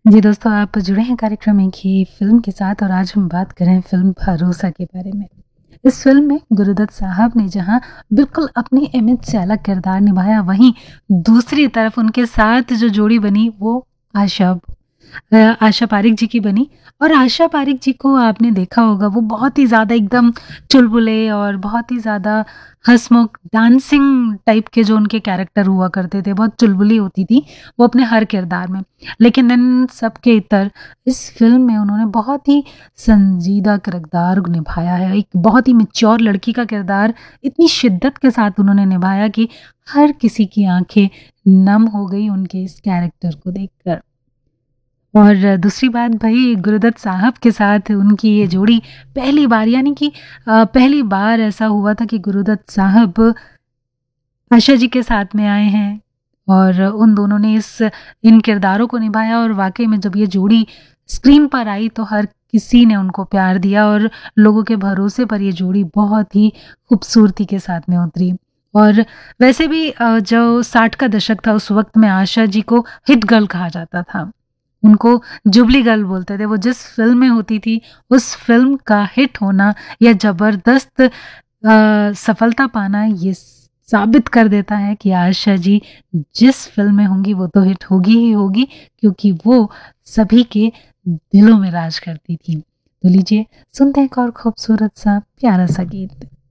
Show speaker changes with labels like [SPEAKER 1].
[SPEAKER 1] जी दोस्तों, आप जुड़े हैं कार्यक्रम एक ही फ़िल्म के साथ और आज हम बात कर रहे हैं फ़िल्म भरोसा के बारे में। इस फ़िल्म में गुरुदत्त साहब ने जहाँ बिल्कुल अपनी इमेज से अलग किरदार निभाया, वहीं दूसरी तरफ उनके साथ जो जोड़ी बनी वो आशा आशा पारिक जी की बनी। और आशा पारिक जी को आपने देखा होगा, वो बहुत ही ज़्यादा एकदम चुलबुले और बहुत ही ज़्यादा हँसमुख डांसिंग टाइप के जो उनके कैरेक्टर हुआ करते थे, बहुत चुलबुली होती थी वो अपने हर किरदार में। लेकिन इन सब के इतर इस फ़िल्म में उन्होंने बहुत ही संजीदा किरदार निभाया है। एक बहुत ही मैच्योर लड़की का किरदार इतनी शिद्दत के साथ उन्होंने निभाया कि हर किसी की आँखें नम हो गई उनके इस कैरेक्टर को देखकर। और दूसरी बात भई गुरुदत्त साहब के साथ उनकी ये जोड़ी पहली बार यानी कि पहली बार ऐसा हुआ था कि गुरुदत्त साहब आशा जी के साथ में आए हैं और उन दोनों ने इस इन किरदारों को निभाया और वाक़ई में जब ये जोड़ी स्क्रीन पर आई तो हर किसी ने उनको प्यार दिया और लोगों के भरोसे पर ये जोड़ी बहुत ही खूबसूरती के साथ में उतरी। और वैसे भी जो 60 का दशक था उस वक़्त में आशा जी को हिट गर्ल कहा जाता था। उनको जुबली गर्ल बोलते थे। वो जिस फ़िल्म में होती थी, उस फ़िल्म का हिट होना या ज़बरदस्त सफलता पाना ये साबित कर देता है कि आशा जी जिस फ़िल्म में होंगी वो तो हिट होगी ही होगी, क्योंकि वो सभी के दिलों में राज करती थी। तो लीजिए सुनते हैं एक और खूबसूरत सा प्यारा सा गीत।